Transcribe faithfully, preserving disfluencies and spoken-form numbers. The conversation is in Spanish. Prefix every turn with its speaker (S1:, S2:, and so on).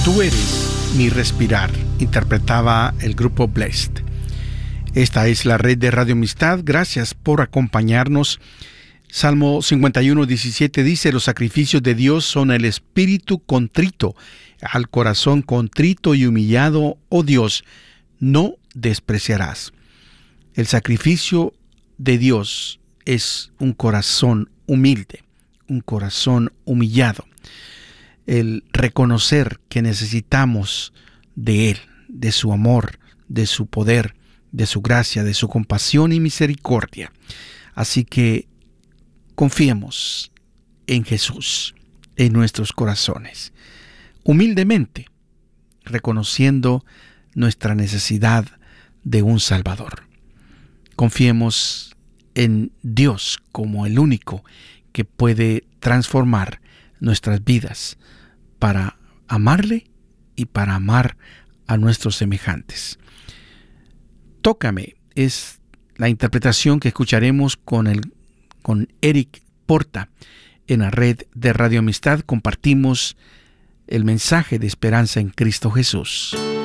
S1: Tú eres mi respirar, interpretaba el grupo Blessed. Esta es la red de Radio Amistad. Gracias por acompañarnos. Salmo cincuenta y uno, diecisiete dice: los sacrificios de Dios son el espíritu contrito. Al corazón contrito y humillado, oh Dios, no despreciarás. El sacrificio de Dios es un corazón humilde, un corazón humillado. El reconocer que necesitamos de Él, de su amor, de su poder, de su gracia, de su compasión y misericordia. Así que confiemos en Jesús, en nuestros corazones, humildemente, reconociendo nuestra necesidad de un Salvador. Confiemos en Dios como el único que puede transformar nuestras vidas para amarle y para amar a nuestros semejantes. Tócame es la interpretación que escucharemos con, el, con Eric Porta en la red de Radio Amistad. Compartimos el mensaje de esperanza en Cristo Jesús.